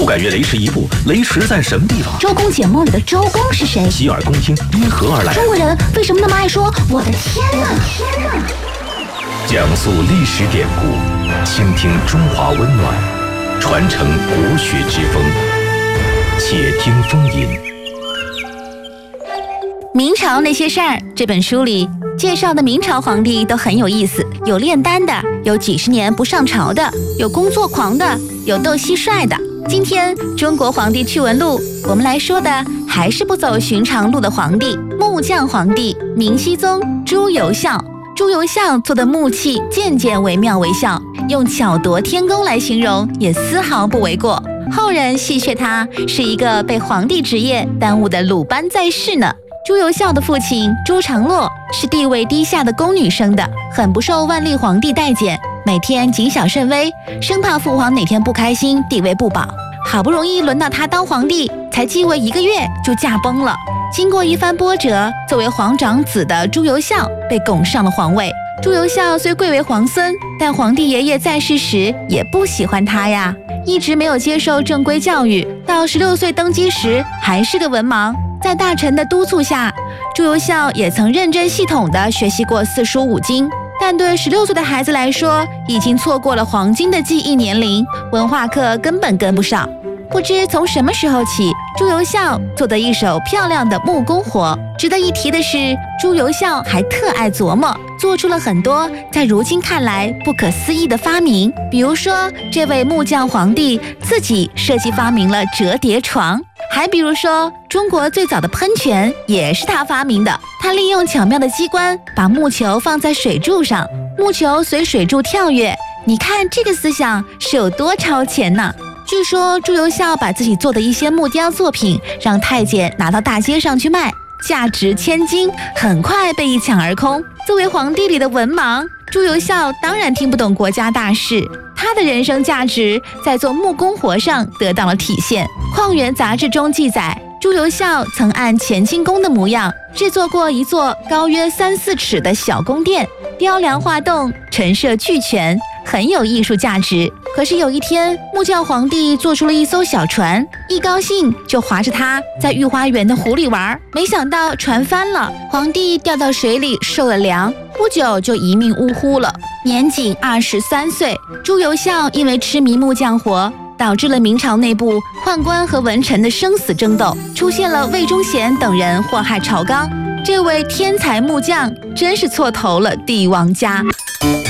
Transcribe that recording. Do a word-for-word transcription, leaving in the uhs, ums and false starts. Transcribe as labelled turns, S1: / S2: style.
S1: 不敢越雷池一步，雷池在什么地方？
S2: 周公解梦里的周公是谁？
S1: 洗耳恭听因何而来？
S2: 中国人为什么那么爱说我的天哪？天哪！
S1: 讲述历史典故，倾听中华温暖，传承国学之风。且听风吟。
S3: 明朝那些事儿这本书里介绍的明朝皇帝都很有意思，有炼丹的，有几十年不上朝的，有工作狂的，有斗蟋蟀的。今天中国皇帝趣闻录，我们来说的还是不走寻常路的皇帝——木匠皇帝明熹宗朱由校。朱由校做的木器件件惟妙惟肖，用巧夺天工来形容也丝毫不为过。后人戏谑他是一个被皇帝职业耽误的鲁班在世呢。朱由校的父亲朱常洛是地位低下的宫女生的，很不受万历皇帝待见，每天谨小慎微，生怕父皇哪天不开心，地位不保。好不容易轮到他当皇帝，才继位一个月就驾崩了。经过一番波折，作为皇长子的朱由校被拱上了皇位。朱由校虽贵为皇孙，但皇帝爷爷在世时也不喜欢他呀，一直没有接受正规教育，到十六岁登基时还是个文盲。在大臣的督促下，朱由校也曾认真系统地学习过四书五经，但对十六岁的孩子来说，已经错过了黄金的记忆年龄，文化课根本跟不上。不知从什么时候起，朱由校做得一手漂亮的木工活。值得一提的是，朱由校还特爱琢磨，做出了很多在如今看来不可思议的发明。比如说，这位木匠皇帝自己设计发明了折叠床，还比如说，中国最早的喷泉也是他发明的。他利用巧妙的机关，把木球放在水柱上，木球随水柱跳跃。你看这个思想是有多超前呢？据说朱由校把自己做的一些木雕作品让太监拿到大街上去卖，价值千金，很快被一抢而空。作为皇帝里的文盲，朱由校当然听不懂国家大事，他的人生价值在做木工活上得到了体现。《矿源》杂志中记载，朱由校曾按乾清宫的模样制作过一座高约三四尺的小宫殿，雕梁画栋，陈设俱全，很有艺术价值。可是有一天，木匠皇帝做出了一艘小船，一高兴就划着它在御花园的湖里玩，没想到船翻了，皇帝掉到水里受了凉，不久就一命呜呼了，年仅二十三岁。朱由校因为痴迷木匠活，导致了明朝内部宦官和文臣的生死争斗，出现了魏忠贤等人祸害朝纲。这位天才木匠真是错投了帝王家。